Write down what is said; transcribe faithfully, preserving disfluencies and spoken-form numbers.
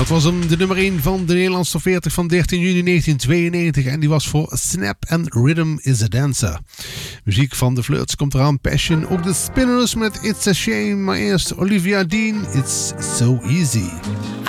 was hem, de nummer één van de Nederlandse top veertig van dertien juni negentien tweeënnegentig. En die was voor Snap and Rhythm is a Dancer. Muziek van The Flirts komt eraan, Passion. Ook de Spinners met It's a Shame. Maar eerst Olivia Dean, It's So Easy.